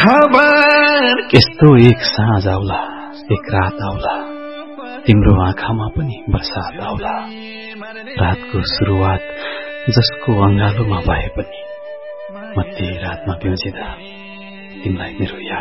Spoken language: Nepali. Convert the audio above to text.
खबर यस्तो एक साँझ आउला, एक रात आउला, तिम्रो आँखामा पनि बरसात आउला। रातको सुरुवात जसको अँगालोमा भए पनि मध्य रातमा बिउजिँदा तिमीलाई मेरो याद